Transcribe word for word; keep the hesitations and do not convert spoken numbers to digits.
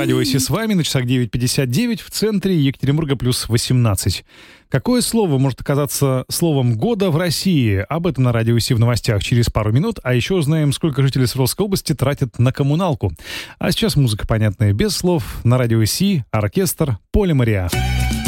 Радио ИС с вами на часах девять пятьдесят девять, в центре Екатеринбурга плюс восемнадцать. Какое слово может оказаться словом года в России? Об этом на Радио ИС в новостях через пару минут, а еще узнаем, сколько жителей Свердловской области тратят на коммуналку. А сейчас музыка, понятная без слов, на Радио ИС оркестр «Поле Мариа».